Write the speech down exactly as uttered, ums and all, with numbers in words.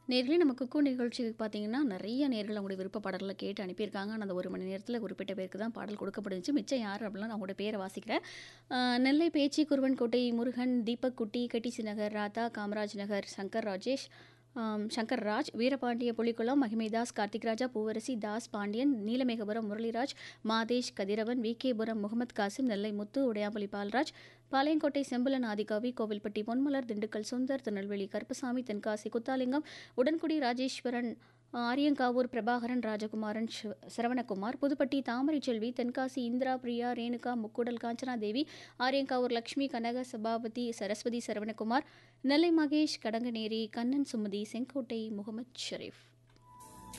நேர்களே நம்ம குக்கு நிகழ்ச்சிக்கு பார்த்தீங்கன்னா, நெறைய நேர்கள் அவங்களுடைய விருப்ப பாடல்கள கேட்டு அனுப்பியிருக்காங்க. ஆனா, அந்த ஒரு மணி நேரத்தில குறிப்பிட்ட பேருக்கு தான் பாடல் கொடுக்கப்படுச்சு. மிச்சம் யார் அப்படிலாம் நான் அவங்களோட பேர வாசிக்கிறேன். அ நெல்லை பேச்சி குருவன்கோட்டை முருகன், தீபக் குட்டி, கெட்டிசி நகர் ராதா, காமராஜ் நகர் சங்கர் ராஜேஷ், ஆம் சங்கர் ராஜ், வீரபாண்டிய புலிக்குளம், மகிமைதாஸ், கார்த்திக் ராஜா, பூவரசி, தாஸ் பாண்டியன், நீலமேகபுரம் முரளிராஜ், மாதேஷ், கதிரவன், விகேபுரம் முகமது காசிம், நெல்லை முத்து, உடையாம்புலி பால்ராஜ், பாளையங்கோட்டை செம்புலன் ஆதிகவி, கோவில்பட்டி பொன்மலர், திண்டுக்கல் சுந்தர், திருநெல்வேலி கருப்பசாமி, தென்காசி குத்தாலிங்கம், உடன்குடி ராஜேஸ்வரன், ஆரியங்காவூர் பிரபாகரன், ராஜகுமாரன், ஷிவ- சரவணகுமார், புதுப்பட்டி தாமரை செல்வி, தென்காசி இந்திரா, பிரியா, ரேணுகா, முக்கூடல் காஞ்சனா தேவி, ஆரியங்காவூர் லட்சுமி, கனக சபாபதி, சரஸ்வதி, சரவணகுமார், நெல்லை மகேஷ், கடங்கநேரி, கண்ணன் சுமதி, செங்கோட்டை முகமது ஷெரீப்.